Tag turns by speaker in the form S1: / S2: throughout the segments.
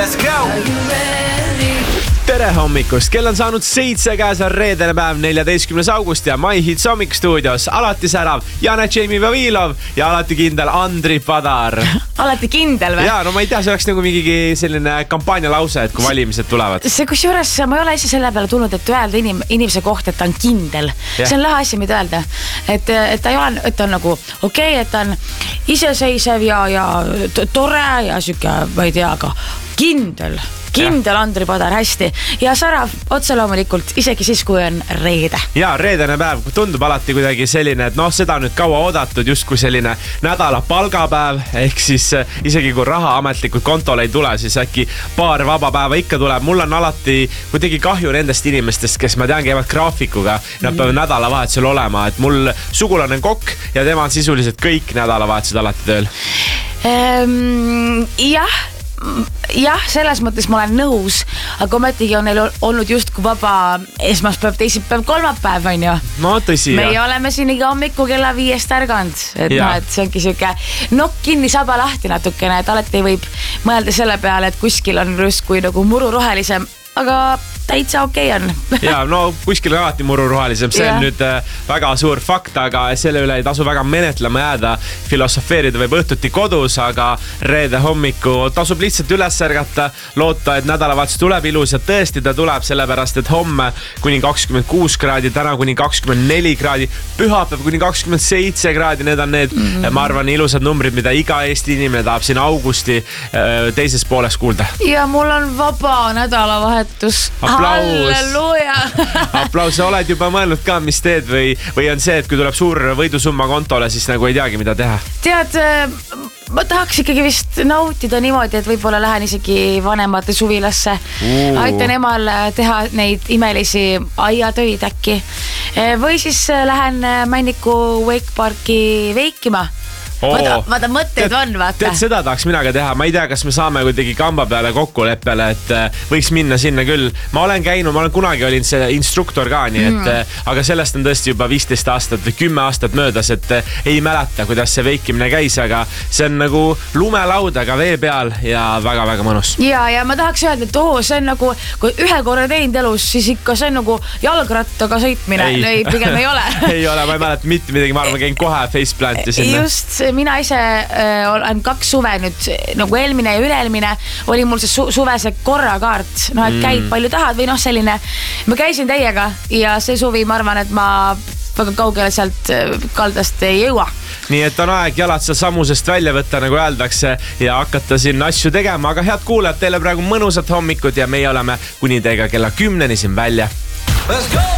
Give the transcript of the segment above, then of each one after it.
S1: Let's go!
S2: Tere hommikust, kell on saanud 7 käes on reedene päev, 14. august ja My Hits hommikstuudios alati särav Jana Jamie Vavilov ja alati kindel Andri Padar.
S3: Alati kindel või?
S2: Jaa, no ma ei tea, see oleks nagu mingi selline kampaania lause, et kui valimised tulevad.
S3: See kusjuures ma ei ole ise selle peale tulnud, et öelda inimese kohta, et ta on kindel. See on lahe asi, mida öelda. Et ta ei ole, et ta on nagu okei, et ta on iseseisev ja tore ja süke, ma ei tea, aga kindel Andri Padar, hästi. Ja särav otse loomulikult, isegi siis, kui on reede.
S2: Jaa, reedene päev tundub alati kuidagi selline, et seda on nüüd kaua oodatud, just kui selline nädala palgapäev, ehk siis isegi kui raha ametlikult kontole ei tule, siis äkki paar vaba päeva ikka tuleb. Mul on alati kuidagi kahju nendest inimestest, kes ma tean, käivad graafikuga, nad peavad nädalavahetusel olema, et mul sugulane kokk ja tema on sisuliselt kõik nädalavahetused alati tööl. Jah, selles mõttes ma olen nõus, aga ometigi on neil olnud just kui vaba esmaspäev, teisipäev, kolmapäev, on ju. No tõsi, jah.
S3: Meie oleme siin iga hommiku kella 5 ärganud, et see ongi siuke nokk kinni, saba lahti natukene, et alati võib mõelda selle peale, et kuskil on kui nagu muru rohelisem, aga täitsa okei on.
S2: Ja, no kuskil on alati muru rohelisem, see on nüüd väga suur fakt, aga selle üle ei tasu väga menetlema jääda. Filosofeerida võib õhtuti kodus, aga reede hommiku tasub lihtsalt üles ärgata, loota, et nädalavahetus tuleb ilus ja tõesti ta tuleb, sellepärast, et homme kuni 26 kraadi, täna kuni 24 kraadi, pühapäev kuni 27 kraadi, need on need, ma arvan, ilusad numbrid, mida iga Eesti inimene tahab siin augusti teises pooles kuulda.
S3: Ja mul on vaba nädalavahetus. Halleluuja!
S2: Aplaus, sa oled juba mõelnud ka, mis teed või on see, et kui tuleb suur võidusumma kontole, siis nagu ei teagi, mida teha?
S3: Tead, ma tahaks ikkagi vist nautida niimoodi, et võib-olla lähen isegi vanemate suvilasse. Aitan emal teha neid imelisi aiatöid äkki. Või siis lähen Männiku Wakeparki veikima. Vaata mõtteid on, vaata.
S2: Tead, seda tahaks mina ka teha. Ma ei tea, kas me saame kuidagi kamba peale kokkuleppele, et võiks minna sinna küll. Ma olen käinud, ma olen kunagi olin see instruktor ka, nii et, aga sellest on tõesti juba 15 aastat või 10 aastat möödas, et ei mäleta, kuidas see veikimine käis, aga see on nagu lumelaudaga vee peal ja väga-väga mõnus.
S3: Ja ma tahaks öelda, et see on nagu, kui ühe korra teinud elus, siis ikka see on nagu jalgrattaga sõitmine. Ei, pigem ei ole.
S2: Ei ole, ma ei mäleta mitte midagi, ma arvan, käin kohe faceplanti sinna.
S3: Just, mina ise olen 2 suve nüüd, nagu eelmine ja üleelmine oli mul see suvese korrakaart, et käid palju tahad või selline, ma käisin teiega ja see suvi ma arvan, et ma väga kaugele sealt kaldast ei jõua.
S2: Nii et on aeg jalad seal sammusest välja võtta, nagu öeldakse, ja hakata siin asju tegema, aga head kuulajad, teile praegu mõnusat hommikut ja meie oleme kuni teiega kella 10 siin välja.
S1: Let's go!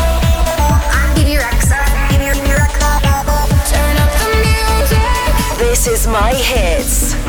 S4: This is My Hits.